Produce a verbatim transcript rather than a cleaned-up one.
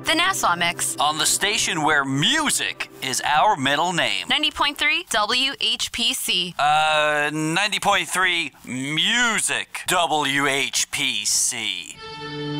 The Nassau Mix. On the station where music is our middle name. ninety point three W H P C. Uh, ninety point three Music W H P C.